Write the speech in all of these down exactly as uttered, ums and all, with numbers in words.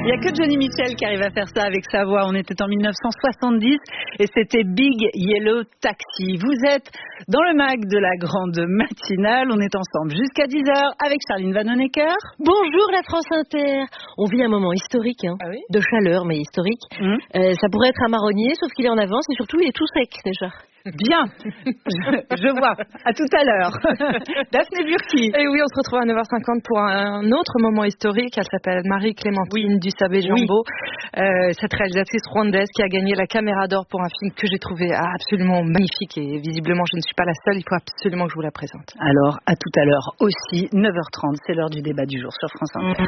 Il n'y a que Johnny Mitchell qui arrive à faire ça avec sa voix. On était en mille neuf cent soixante-dix et c'était Big Yellow Taxi. Vous êtes dans le mag de la grande matinale. On est ensemble jusqu'à dix heures avec Charline Vanhoenacker. Bonjour la France Inter. On vit un moment historique, hein, ah oui de chaleur mais historique. Mmh. Euh, ça pourrait être un marronnier, sauf qu'il est en avance et surtout il est tout sec déjà. Bien, je, je vois. À tout à l'heure. Daphné Burki. Et oui, on se retrouve à neuf heures cinquante pour un autre moment historique. Elle s'appelle Marie-Clémentine oui. Dussabé-Jambeau. Oui. Euh, cette réalisatrice rwandaise qui a gagné la Caméra d'Or pour un film que j'ai trouvé absolument magnifique. Et visiblement, je ne suis pas la seule. Il faut absolument que je vous la présente. Alors, à tout à l'heure aussi, neuf heures trente. C'est l'heure du débat du jour sur France Inter.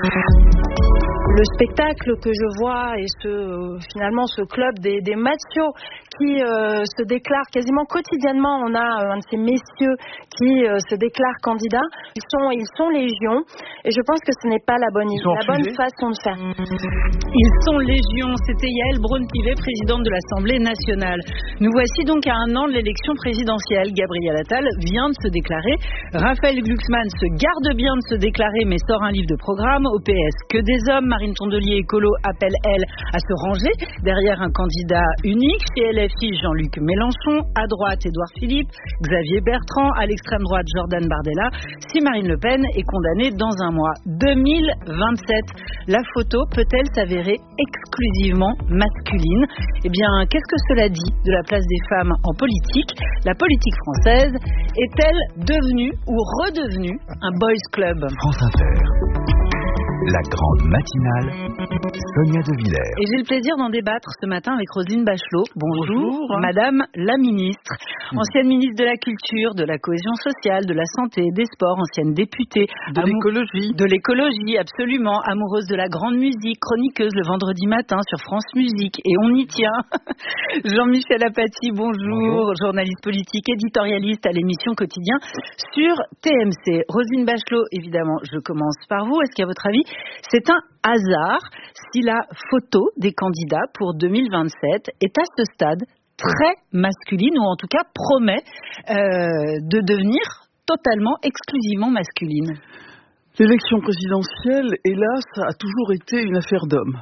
Le spectacle que je vois et ce, euh, finalement ce club des, des Mathieu qui euh, se déclare quasiment quotidiennement, on a euh, un de ces messieurs qui euh, se déclare candidat. Ils sont, ils sont légion et je pense que ce n'est pas la bonne, la bonne façon de faire. Ils sont légion. C'était Yael Braun-Pivet, présidente de l'Assemblée nationale. Nous voici donc à un an de l'élection présidentielle. Gabriel Attal vient de se déclarer. Raphaël Glucksmann se garde bien de se déclarer mais sort un livre de programme. Au P S, que des hommes. Marine Tondelier écolo appelle, elle, à se ranger derrière un candidat unique. Chez L F I, Jean-Luc Mélenchon. À droite, Édouard Philippe, Xavier Bertrand. À l'extrême droite, Jordan Bardella. Si Marine Le Pen est condamnée dans un mois. deux mille vingt-sept. La photo peut-elle s'avérer exclusivement masculine? Eh bien, qu'est-ce que cela dit de la place des femmes en politique? La politique française est-elle devenue ou redevenue un boys club? France Inter. La grande matinale, Sonia De Villers. Et j'ai le plaisir d'en débattre ce matin avec Roselyne Bachelot. Bonjour, Bonjour. Madame la ministre. Mmh. Ancienne ministre de la Culture, de la Cohésion sociale, de la Santé, des Sports, ancienne députée. De amou- l'écologie. De l'écologie, absolument. Amoureuse de la grande musique, chroniqueuse le vendredi matin sur France Musique. Et on y tient. Jean-Michel Apathy, bonjour. bonjour. Journaliste politique, éditorialiste à l'émission Quotidien sur T M C. Roselyne Bachelot, évidemment, je commence par vous. Est-ce qu'à votre avis, c'est un hasard si la photo des candidats pour deux mille vingt-sept est à ce stade très masculine ou en tout cas promet euh, de devenir totalement, exclusivement masculine? L'élection présidentielle, hélas, a toujours été une affaire d'hommes.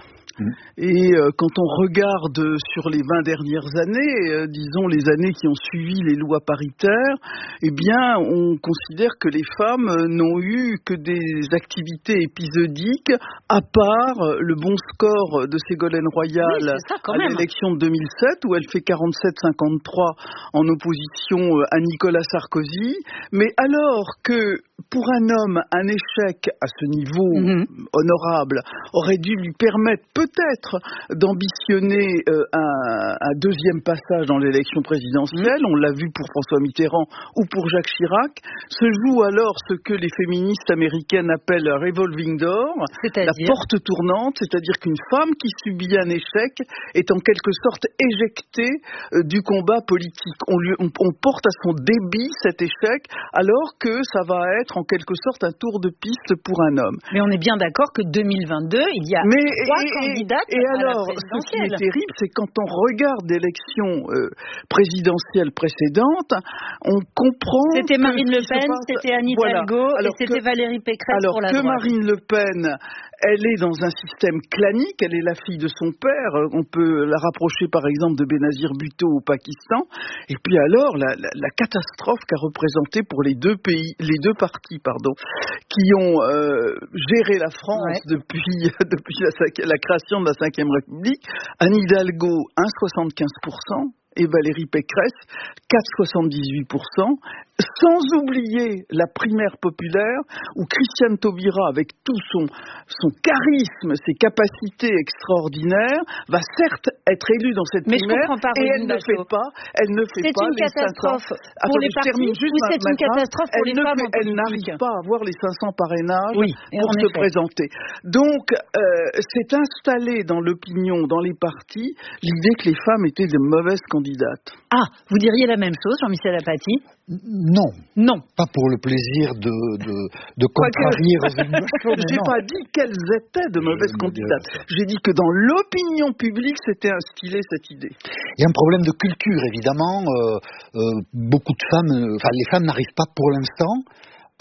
Et euh, quand on regarde sur les vingt dernières années, euh, disons les années qui ont suivi les lois paritaires, eh bien, on considère que les femmes euh, n'ont eu que des activités épisodiques, à part euh, le bon score de Ségolène Royal oui, ça, à même. l'élection de deux mille sept, où elle fait quarante-sept cinquante-trois en opposition euh, à Nicolas Sarkozy. Mais alors que pour un homme, un échec à ce niveau mmh. honorable aurait dû lui permettre peut-être d'ambitionner euh, un, un deuxième passage dans l'élection présidentielle, mmh. on l'a vu pour François Mitterrand ou pour Jacques Chirac, se joue alors ce que les féministes américaines appellent un revolving door, la porte tournante, c'est-à-dire qu'une femme qui subit un échec est en quelque sorte éjectée euh, du combat politique. On, lui, on, on porte à son débit cet échec alors que ça va être en quelque sorte un tour de piste pour un homme. Mais on est bien d'accord que deux mille vingt-deux, il y a Mais, trois et, candidates et à alors, la présidentielle. ce qui est terrible, c'est quand on regarde l'élection euh, présidentielle précédente, on comprend C'était que Marine Le Pen, passe... c'était Anne Hidalgo voilà. et c'était que, Valérie Pécresse alors pour la que droite. Marine Le Pen, elle est dans un système clanique, elle est la fille de son père, on peut la rapprocher par exemple de Benazir Bhutto au Pakistan, et puis alors la, la, la catastrophe qu'a représentée pour les deux pays, les deux partis, pardon, qui ont euh, géré la France ouais. depuis, depuis la, la création de la cinquième République. Anne Hidalgo, un virgule soixante-quinze pour cent et Valérie Pécresse, quatre virgule soixante-dix-huit pour cent, sans oublier la primaire populaire où Christiane Taubira, avec tout son, son charisme, ses capacités extraordinaires, va certes être élue dans cette Mais primaire, pas, et elle ne fait pas, elle ne fait c'est pas une les catastrophe cinq cents. pour Attendez, les partis, juste ou c'est une catastrophe pour elle les femmes fait, en politique. Elle n'arrive pas à avoir les cinq cents parrainages oui, pour se effet. présenter. Donc, euh, c'est installé dans l'opinion, dans les partis, l'idée que les femmes étaient de mauvaises candidates. Ah, vous diriez la même chose, Jean-Michel Apathy? Non. Non. Pas pour le plaisir de, de, de contrarier Roselyne Bachelot. Je n'ai pas dit qu'elles étaient de mauvaises candidates. J'ai dit que dans l'opinion publique, c'était instillé cette idée. Il y a un problème de culture, évidemment. Euh, euh, beaucoup de femmes, enfin, les femmes n'arrivent pas pour l'instant à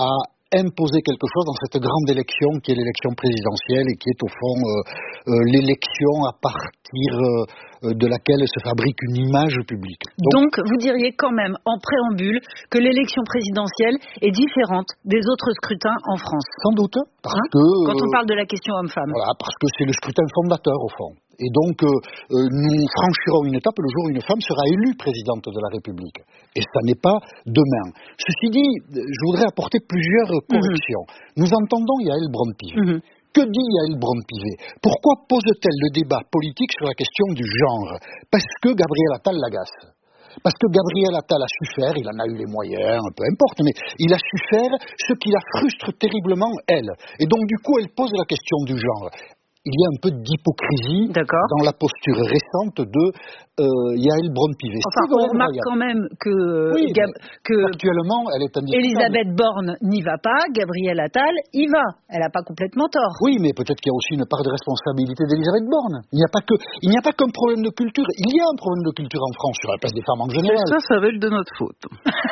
imposer quelque chose dans cette grande élection qui est l'élection présidentielle et qui est au fond euh, euh, l'élection à partir euh, de laquelle se fabrique une image publique. Donc, Donc, vous diriez quand même en préambule que l'élection présidentielle est différente des autres scrutins en France. Sans doute, parce hein que... Quand on parle de la question homme-femme. Voilà, parce que c'est le scrutin fondateur au fond. Et donc, euh, euh, nous franchirons une étape le jour où une femme sera élue présidente de la République. Et ça n'est pas demain. Ceci dit, je voudrais apporter plusieurs corrections. Mmh. Nous entendons Yaël Braun-Pivet. Mmh. Que dit Yaël Braun-Pivet? Pourquoi pose-t-elle le débat politique sur la question du genre? Parce que Gabriel Attal l'agace. Parce que Gabriel Attal a su faire, il en a eu les moyens, peu importe, mais il a su faire ce qui la frustre terriblement, elle. Et donc, du coup, elle pose la question du genre. Il y a un peu d'hypocrisie dans la posture récente de euh, Yaël Braun-Pivet. Enfin, on remarque Royal. Quand même que, oui, Gab, que actuellement, elle est indiscutable. Elisabeth Borne n'y va pas, Gabriel Attal y va. Elle n'a pas complètement tort. Oui, mais peut-être qu'il y a aussi une part de responsabilité d'Elisabeth Borne. Il n'y a pas que, il n'y a pas qu'un problème de culture. Il y a un problème de culture en France sur la place des femmes en général. Et ça, ça va être de notre faute.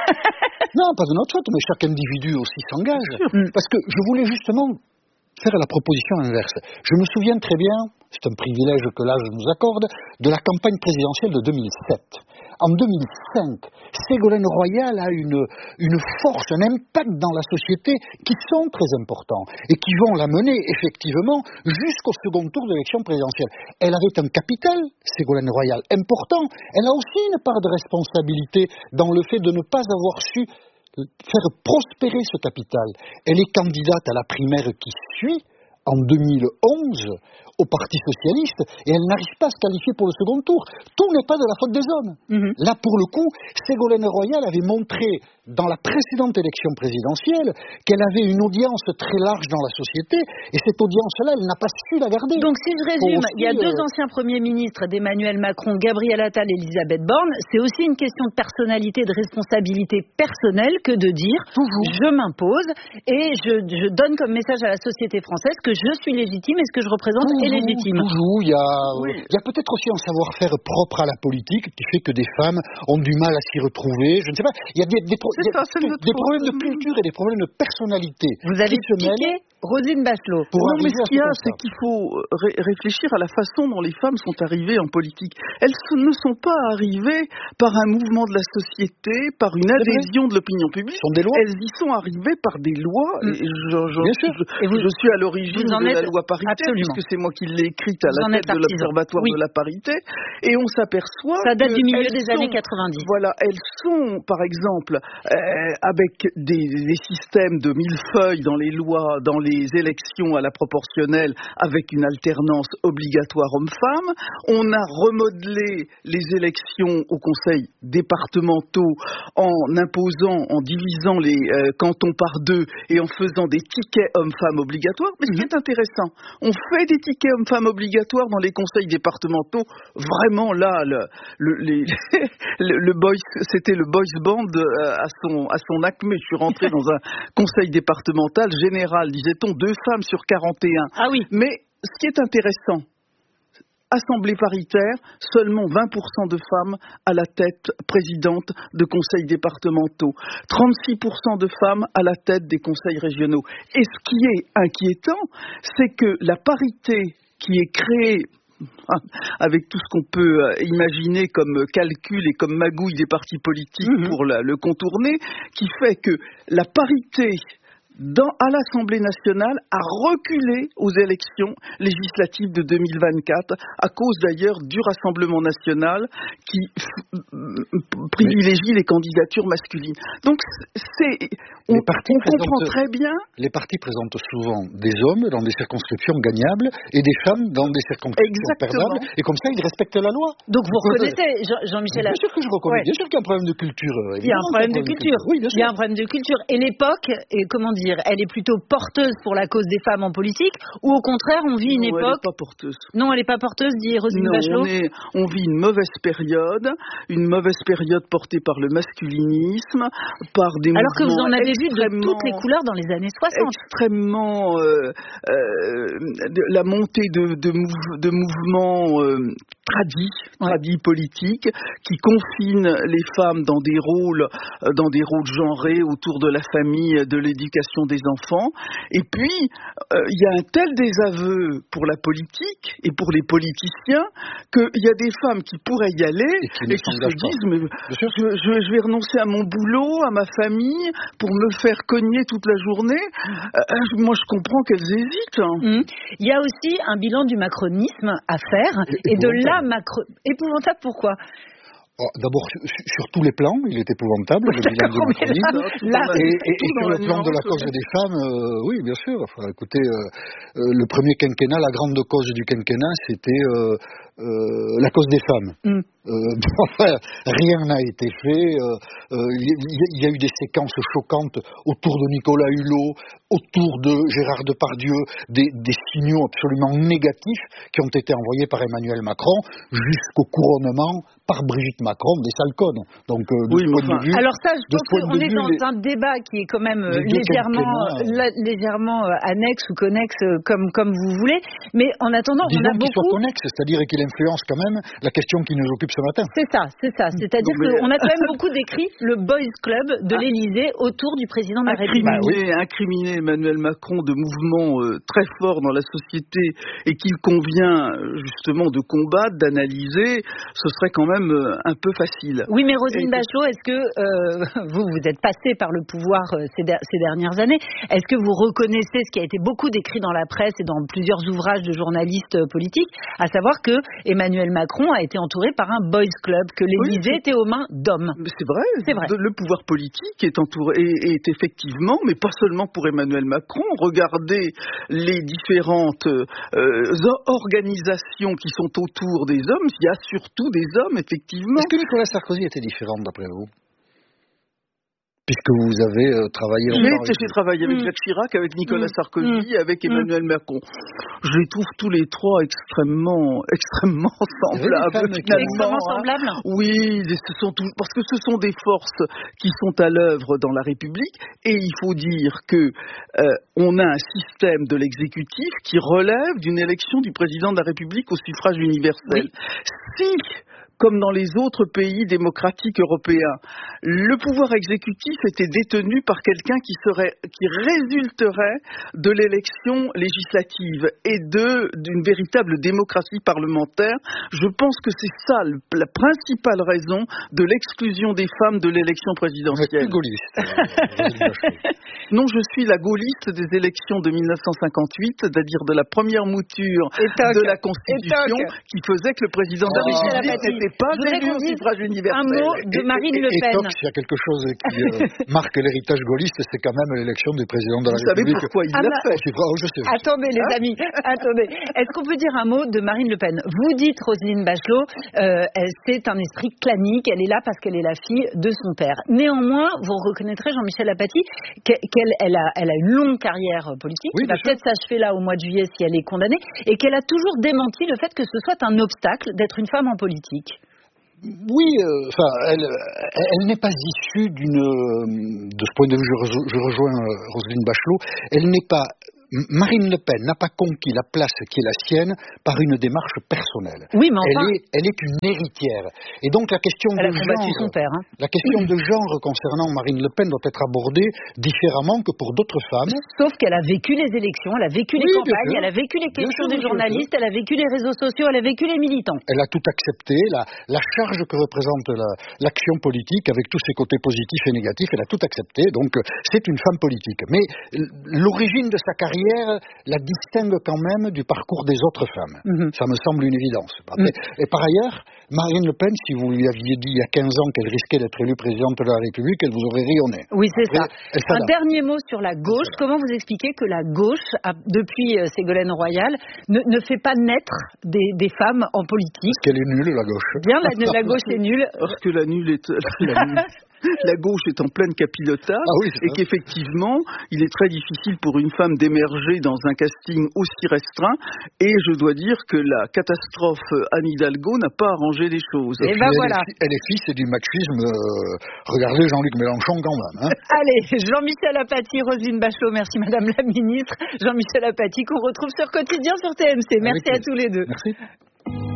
Non, pas de notre faute, mais chaque individu aussi s'engage. Parce que je voulais justement faire la proposition inverse. Je me souviens très bien, c'est un privilège que l'âge nous accorde, de la campagne présidentielle de deux mille sept. En deux mille cinq, Ségolène Royal a une, une force, un impact dans la société qui sont très importants et qui vont la mener effectivement jusqu'au second tour de l'élection présidentielle. Elle avait un capital, Ségolène Royal, important. Elle a aussi une part de responsabilité dans le fait de ne pas avoir su faire prospérer ce capital. Elle est candidate à la primaire qui suit en deux mille onze au Parti socialiste et elle n'arrive pas à se qualifier pour le second tour. Tout n'est pas de la faute des hommes. Mm-hmm. Là, pour le coup, Ségolène Royal avait montré dans la précédente élection présidentielle qu'elle avait une audience très large dans la société et cette audience-là, elle n'a pas su la garder. Donc, si je résume, aussi, il y a deux euh... anciens premiers ministres d'Emmanuel Macron, Gabriel Attal et Elisabeth Borne. C'est aussi une question de personnalité, de responsabilité personnelle que de dire Toujours. je m'impose et je, je donne comme message à la société française que je suis légitime et ce que je représente Toujours. est légitime. Toujours, il y a, oui. il y a peut-être aussi un savoir-faire propre à la politique qui fait que des femmes ont du mal à s'y retrouver. Je ne sais pas. Il y a des, des, pro- des, ça, des problèmes de culture et des problèmes de personnalité. Vous avez piqué Roselyne Bachelot. Pour non, mais ce qu'il y a, c'est qu'il faut ré- réfléchir à la façon dont les femmes sont arrivées en politique. Elles ne sont pas arrivées par un mouvement de la société, par une adhésion de l'opinion publique. Sont des lois. Elles y sont arrivées par des lois. Mmh. Et je, je, Bien sûr. Je, et vous, je suis à l'origine de la loi paritaire, absolument. puisque c'est moi qui l'ai écrite à la tête de l'Observatoire oui. de la parité. Et on s'aperçoit ça date que du milieu des sont, années quatre-vingt-dix. Voilà, elles sont, par exemple, euh, avec des, des systèmes de millefeuilles dans les lois, dans les élections à la proportionnelle avec une alternance obligatoire homme-femme. On a remodelé les élections aux conseils départementaux en imposant, en divisant les euh, cantons par deux et en faisant des tickets hommes-femmes obligatoires. Mais ce qui est intéressant, on fait des tickets hommes-femmes obligatoires dans les conseils départementaux. Vraiment là, le, le, les, le, le boys, c'était le boys band euh, à son à son acmé. Je suis rentré dans un conseil départemental général, disait-on, deux femmes sur quarante et un. Ah oui. Mais ce qui est intéressant, Assemblée paritaire, seulement vingt pour cent de femmes à la tête présidente de conseils départementaux, trente-six pour cent de femmes à la tête des conseils régionaux. Et ce qui est inquiétant, c'est que la parité qui est créée avec tout ce qu'on peut imaginer comme calcul et comme magouille des partis politiques mmh. pour la, le contourner, qui fait que la parité Dans, à l'Assemblée nationale a reculé aux élections législatives de deux mille vingt-quatre, à cause d'ailleurs du Rassemblement national qui f- privilégie les candidatures masculines. Donc c'est, on, on comprend très bien. Les partis présentent souvent des hommes dans des circonscriptions gagnables et des femmes dans des circonscriptions perdables, et comme ça ils respectent la loi. Donc vous reconnaissez, Jean- Jean-Michel Bien sûr que je reconnais, ouais. bien sûr qu'il y a un problème de culture. Il y a un problème de culture. Oui, bien sûr. Il y a un problème de culture. Et l'époque, et comment dire, elle est plutôt porteuse pour la cause des femmes en politique, ou au contraire, on vit une non, époque... Elle n'est pas porteuse. Non, elle n'est pas porteuse, dit Roselyne Bachelot. On, est, on vit une mauvaise période, une mauvaise période portée par le masculinisme, par des Alors que vous en avez vu de toutes les couleurs dans les années soixante. Extrêmement... Euh, euh, de, la montée de, de, mouve, de mouvements euh, tradit, tradit politique, qui confine les femmes dans des rôles, dans des rôles genrés autour de la famille, de l'éducation des enfants. Et puis, euh, il y a un tel désaveu pour la politique et pour les politiciens qu'il y a des femmes qui pourraient y aller et qui, et qui se disent mais je, je, je vais renoncer à mon boulot, à ma famille, pour me faire cogner toute la journée. Euh, moi, je comprends qu'elles hésitent. Hein. Mmh. Il y a aussi un bilan du macronisme à faire et, et de la macro... Épouvantable, pourquoi ? Oh, d'abord, sur, sur tous les plans, il est épouvantable, le bilan du macronisme. Là, là, et, et, et sur le plan de la cause des femmes, euh, oui, bien sûr. Enfin, écoutez, euh, euh, le premier quinquennat, la grande cause du quinquennat, c'était euh, euh, la cause des femmes. Mm. Euh, enfin, rien n'a été fait. Il euh, euh, y, y a eu des séquences choquantes autour de Nicolas Hulot, autour de Gérard Depardieu, des, des signaux absolument négatifs qui ont été envoyés par Emmanuel Macron jusqu'au couronnement par Brigitte Macron des Salcones. Donc, euh, de oui, ce point enfin, de vue, alors ça, je pense qu'on est vue, dans les, un débat qui est quand même légèrement, la, légèrement annexe ou connexe, comme, comme vous voulez. Mais en attendant, disons on a qu'il beaucoup... soit connexe, c'est-à-dire qu'il influence quand même la question qui nous occupe ce matin. C'est ça, c'est ça. C'est-à-dire mais... qu'on a quand même beaucoup décrit le boys club de ah. l'Élysée autour du président de la République. Bah, oui. Incriminer Emmanuel Macron de mouvements euh, très forts dans la société et qu'il convient justement de combattre, d'analyser, ce serait quand même euh, un peu facile. Oui, mais Roselyne Bachelot, est-ce que euh, vous, vous êtes passée par le pouvoir euh, ces, der- ces dernières années, est-ce que vous reconnaissez ce qui a été beaucoup décrit dans la presse et dans plusieurs ouvrages de journalistes euh, politiques, à savoir que Emmanuel Macron a été entouré par un boys club, que l'Élysée oui, était aux mains d'hommes. C'est vrai, c'est vrai. Le pouvoir politique est entouré, est, est effectivement, mais pas seulement pour Emmanuel Macron. Regardez les différentes euh, organisations qui sont autour des hommes. Il y a surtout des hommes, effectivement. Est-ce que Nicolas Sarkozy était différent, d'après vous ? Puisque vous avez euh, travaillé longtemps. J'ai, j'ai travaillé avec mmh. Jacques Chirac, avec Nicolas mmh. Sarkozy, mmh. avec Emmanuel mmh. Macron. Je les trouve tous les trois extrêmement, extrêmement semblables. Extrêmement semblables. Oui, ce sont tout, parce que ce sont des forces qui sont à l'œuvre dans la République, et il faut dire que euh, on a un système de l'exécutif qui relève d'une élection du président de la République au suffrage universel. Oui. Si comme dans les autres pays démocratiques européens, le pouvoir exécutif était détenu par quelqu'un qui serait, qui résulterait de l'élection législative et de, d'une véritable démocratie parlementaire. Je pense que c'est ça le, la principale raison de l'exclusion des femmes de l'élection présidentielle. Vous êtes plus gaulliste. Non, je suis la gaulliste des élections de mille neuf cent cinquante-huit, c'est-à-dire de la première mouture de la Constitution qui faisait que le président de la République n'était pas élu au suffrage universel. Un mot de Marine Le Pen. Et, et, et, et s'il y a quelque chose qui euh, marque l'héritage gaulliste, c'est quand même l'élection du président de la Vous République. Vous savez pourquoi il l'a fait? Oh, je sais. Attendez les amis, attendez. Est-ce qu'on peut dire un mot de Marine Le Pen? Vous dites, Roselyne Bachelot, euh, c'est un esprit clanique, elle est là parce qu'elle est la fille de son père. Néanmoins, vous reconnaîtrez, Jean-Michel Apathy, qu'elle elle a, elle a une longue carrière politique, oui, qui va peut-être s'achever là au mois de juillet si elle est condamnée, et qu'elle a toujours démenti le fait que ce soit un obstacle d'être une femme en politique. Oui, euh, enfin, elle, elle, elle n'est pas issue d'une. De ce point de vue, je, je rejoins euh, Roselyne Bachelot. Elle n'est pas. Marine Le Pen n'a pas conquis la place qui est la sienne par une démarche personnelle. Oui, mais enfin... elle, est, elle est une héritière. Et donc la question elle de a combattu genre, son père, hein. la question de genre concernant Marine Le Pen doit être abordée différemment que pour d'autres femmes. Sauf qu'elle a vécu les élections, elle a vécu les oui, campagnes, elle a vécu les questions sûr, des journalistes, elle a vécu les réseaux sociaux, elle a vécu les militants. Elle a tout accepté, la, la charge que représente la, l'action politique avec tous ses côtés positifs et négatifs, elle a tout accepté. Donc c'est une femme politique. Mais l'origine de sa carrière la distingue quand même du parcours des autres femmes. Mm-hmm. Ça me semble une évidence. Mm. Et par ailleurs, Marine Le Pen, si vous lui aviez dit il y a quinze ans qu'elle risquait d'être élue présidente de la République, elle vous aurait ri au nez. Oui, c'est Après, ça. Un dernier mot sur la gauche. Comment vous expliquez que la gauche, a, depuis Ségolène Royal, ne, ne fait pas naître des, des femmes en politique? Parce qu'elle est nulle, la gauche. Bien, la, la gauche est nulle. Parce que la nulle est... La nulle. La gauche est en pleine capillotage ah oui, et qu'effectivement, il est très difficile pour une femme d'émerger dans un casting aussi restreint. Et je dois dire que la catastrophe Anne Hidalgo n'a pas arrangé les choses. Et, et ben elle, voilà. est, elle est fille du machisme. Euh, regardez Jean-Luc Mélenchon quand même. Hein. Allez, Jean-Michel Apathy, Roselyne Bachelot, merci Madame la Ministre. Jean-Michel Apathy qu'on retrouve sur Quotidien sur T M C. Merci à tous les deux. Merci.